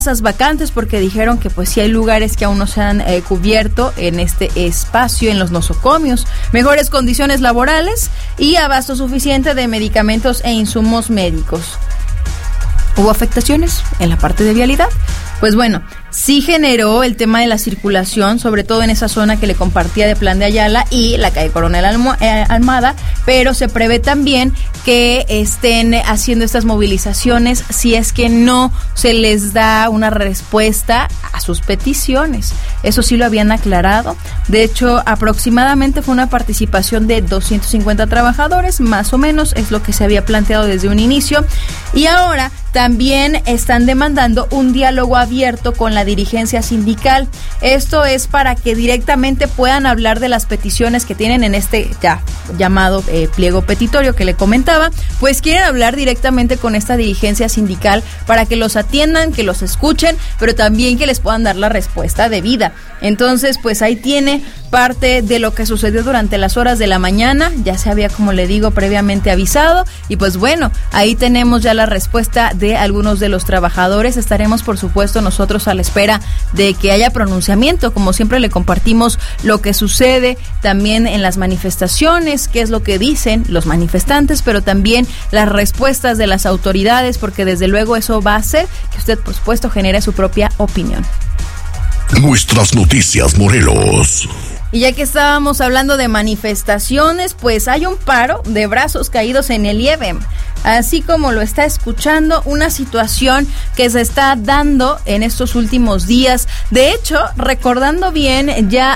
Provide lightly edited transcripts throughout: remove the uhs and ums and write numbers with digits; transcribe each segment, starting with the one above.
plazas vacantes, porque dijeron que pues sí hay lugares que aún no se han cubierto en este espacio, en los nosocomios, mejores condiciones laborales y abasto suficiente de medicamentos e insumos médicos. ¿Hubo afectaciones en la parte de vialidad? Pues bueno, sí generó el tema de la circulación, sobre todo en esa zona que le compartía de Plan de Ayala y la calle Coronel Almada, pero se prevé también que estén haciendo estas movilizaciones si es que no se les da una respuesta a sus peticiones. Eso sí lo habían aclarado. De hecho, aproximadamente fue una participación de 250 trabajadores, más o menos, es lo que se había planteado desde un inicio. Y ahora también están demandando un diálogo abierto con la dirigencia sindical. Esto es para que directamente puedan hablar de las peticiones que tienen en este ya llamado pliego petitorio que le comentaba. Pues quieren hablar directamente con esta dirigencia sindical para que los atiendan, que los escuchen, pero también que les puedan dar la respuesta debida. Entonces, pues ahí tiene parte de lo que sucedió durante las horas de la mañana. Ya se había, como le digo, previamente avisado. Y pues bueno, ahí tenemos ya la respuesta de algunos de los trabajadores. Estaremos, por supuesto, nosotros a la espera de que haya pronunciamiento. Como siempre le compartimos lo que sucede también en las manifestaciones, qué es lo que dicen los manifestantes, pero también las respuestas de las autoridades, porque desde luego eso va a hacer que usted, por supuesto, genere su propia opinión. Nuestras noticias, Morelos. Y ya que estábamos hablando de manifestaciones, pues hay un paro de brazos caídos en el IEBM. Así como lo está escuchando, una situación que se está dando en estos últimos días. De hecho, recordando bien, ya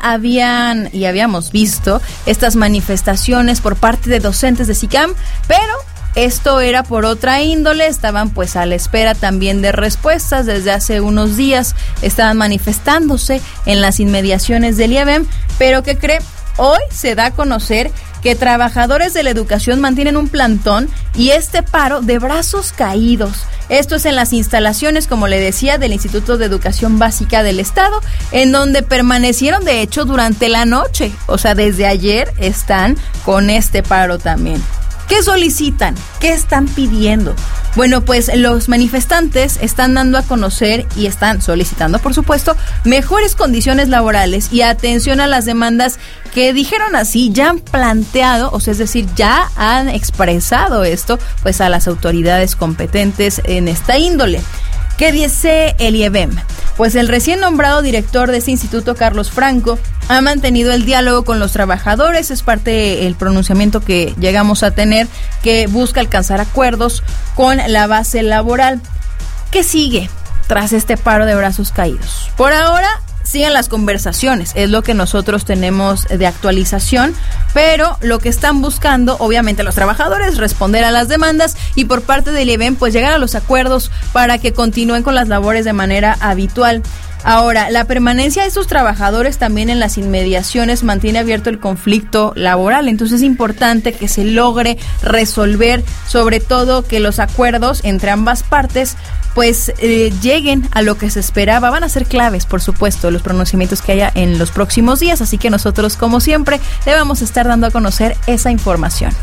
habíamos visto estas manifestaciones por parte de docentes de SICAM, pero esto era por otra índole. Estaban pues a la espera también de respuestas. Desde hace unos días estaban manifestándose en las inmediaciones del IEBM, pero ¿qué cree? Hoy se da a conocer que trabajadores de la educación mantienen un plantón y este paro de brazos caídos. Esto es en las instalaciones, como le decía, del Instituto de Educación Básica del Estado, en donde permanecieron de hecho durante la noche. O sea, desde ayer están con este paro también. ¿Qué solicitan? ¿Qué están pidiendo? Bueno, pues los manifestantes están dando a conocer y están solicitando, por supuesto, mejores condiciones laborales y atención a las demandas que, dijeron así, ya han planteado, o sea, es decir, ya han expresado esto pues a las autoridades competentes en esta índole. ¿Qué dice el IEBM? Pues el recién nombrado director de este instituto, Carlos Franco, ha mantenido el diálogo con los trabajadores. Es parte del pronunciamiento que llegamos a tener, que busca alcanzar acuerdos con la base laboral. ¿Qué sigue tras este paro de brazos caídos? Por ahora siguen las conversaciones, es lo que nosotros tenemos de actualización, pero lo que están buscando, obviamente, los trabajadores, responder a las demandas y por parte del IEBM, pues llegar a los acuerdos para que continúen con las labores de manera habitual. Ahora, la permanencia de estos trabajadores también en las inmediaciones mantiene abierto el conflicto laboral, entonces es importante que se logre resolver, sobre todo que los acuerdos entre ambas partes pues lleguen a lo que se esperaba. Van a ser claves, por supuesto, los pronunciamientos que haya en los próximos días, así que nosotros, como siempre, le vamos a estar dando a conocer esa información.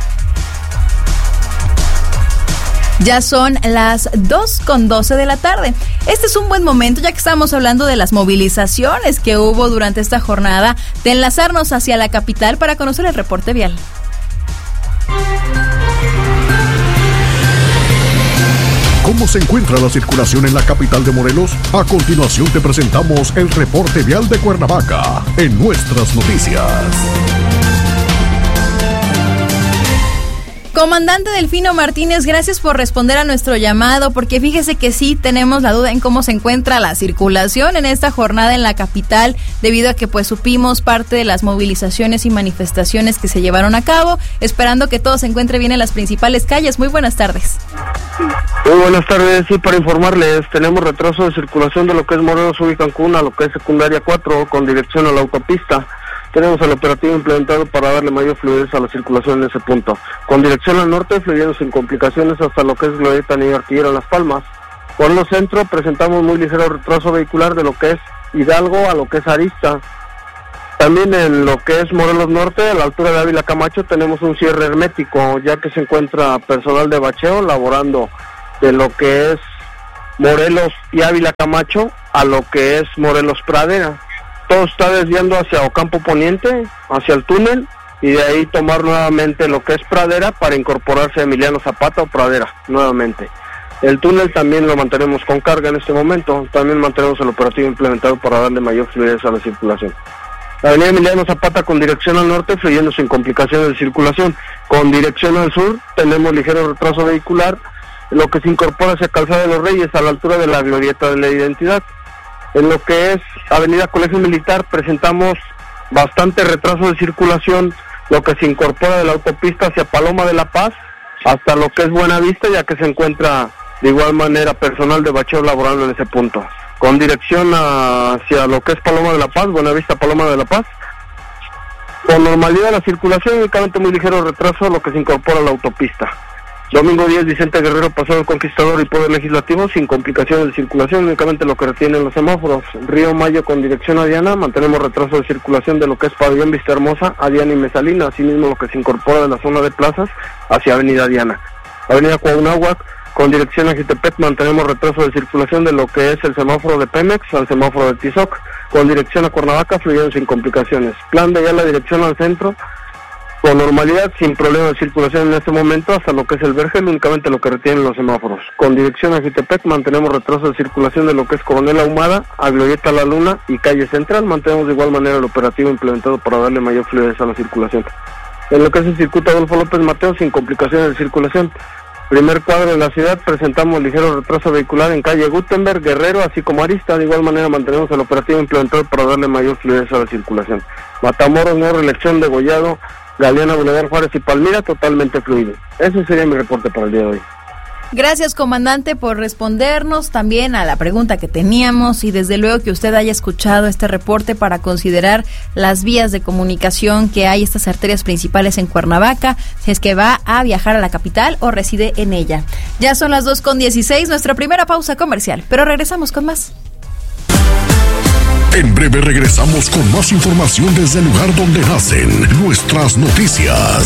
Ya son las 2:12 de la tarde. Este es un buen momento, ya que estamos hablando de las movilizaciones que hubo durante esta jornada, de enlazarnos hacia la capital para conocer el reporte vial. ¿Cómo se encuentra la circulación en la capital de Morelos? A continuación te presentamos el reporte vial de Cuernavaca en Nuestras Noticias. Comandante Delfino Martínez, gracias por responder a nuestro llamado, porque fíjese que sí tenemos la duda en cómo se encuentra la circulación en esta jornada en la capital, debido a que pues supimos parte de las movilizaciones y manifestaciones que se llevaron a cabo, esperando que todo se encuentre bien en las principales calles. Muy buenas tardes. Muy buenas tardes, sí, para informarles, tenemos retraso de circulación de lo que es Morelos Cancún a lo que es secundaria 4 con dirección a la autopista. Tenemos el operativo implementado para darle mayor fluidez a la circulación en ese punto. Con dirección al norte, fluyendo sin complicaciones hasta lo que es Glorieta Niño Artillero en Las Palmas. Por lo centro, presentamos muy ligero retraso vehicular de lo que es Hidalgo a lo que es Arista. También en lo que es Morelos Norte, a la altura de Ávila Camacho, tenemos un cierre hermético, ya que se encuentra personal de bacheo laborando de lo que es Morelos y Ávila Camacho a lo que es Morelos Pradera. Todo está desviando hacia Ocampo Poniente, hacia el túnel, y de ahí tomar nuevamente lo que es Pradera para incorporarse a Emiliano Zapata o Pradera nuevamente. El túnel también lo mantenemos con carga en este momento, también mantenemos el operativo implementado para darle mayor fluidez a la circulación. La avenida Emiliano Zapata con dirección al norte fluyendo sin complicaciones de circulación. Con dirección al sur tenemos ligero retraso vehicular, lo que se incorpora hacia Calzada de los Reyes a la altura de la Glorieta de la Identidad. En lo que es Avenida Colegio Militar presentamos bastante retraso de circulación, lo que se incorpora de la autopista hacia Paloma de la Paz hasta lo que es Buenavista, ya que se encuentra de igual manera personal de bacheo laborando en ese punto. Con dirección hacia lo que es Paloma de la Paz, Buenavista, Paloma de la Paz, con normalidad la circulación, únicamente muy ligero retraso, lo que se incorpora a la autopista. Domingo 10, Vicente Guerrero, Paseo del Conquistador y Poder Legislativo, sin complicaciones de circulación, únicamente lo que retienen los semáforos. Río Mayo con dirección a Diana, mantenemos retraso de circulación de lo que es Pabellón Vista Hermosa a Diana y Mesalina, asimismo lo que se incorpora de la zona de plazas hacia Avenida Diana. Avenida Cuauhnáhuac con dirección a Jitepec, mantenemos retraso de circulación de lo que es el semáforo de Pemex al semáforo de Tizoc, con dirección a Cuernavaca, fluyendo sin complicaciones. Plan de Ayala, dirección al centro, con normalidad, sin problema de circulación en este momento, hasta lo que es el Vergel, únicamente lo que retienen los semáforos. Con dirección a Jitepec, mantenemos retraso de circulación de lo que es Coronel Ahumada, a Glorieta La Luna y Calle Central, mantenemos de igual manera el operativo implementado para darle mayor fluidez a la circulación. En lo que es el circuito Adolfo López Mateo, sin complicaciones de circulación. Primer cuadro de la ciudad, presentamos ligero retraso vehicular en calle Gutenberg, Guerrero, así como Arista. De igual manera mantenemos el operativo implementado para darle mayor fluidez a la circulación. Matamoros, no reelección, Degollado, Galeana, Boulevard Juárez y Palmira, totalmente fluido. Ese sería mi reporte para el día de hoy. Gracias, comandante, por respondernos también a la pregunta que teníamos y desde luego que usted haya escuchado este reporte para considerar las vías de comunicación que hay, estas arterias principales en Cuernavaca, si es que va a viajar a la capital o reside en ella. Ya son las 2:16, nuestra primera pausa comercial, pero regresamos con más. En breve regresamos con más información desde el lugar donde nacen nuestras noticias.